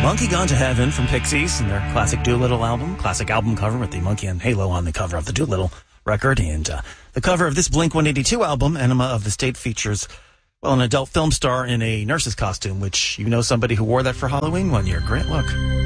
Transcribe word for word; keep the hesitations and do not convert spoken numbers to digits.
Monkey Gone to Heaven from Pixies and their classic Doolittle album, classic album cover with the monkey and halo on the cover of the Doolittle record. And uh, the cover of this Blink one eighty-two album, Enema of the State, features, well, an adult film star in a nurse's costume, which you know somebody who wore that for Halloween one year. Grant, look.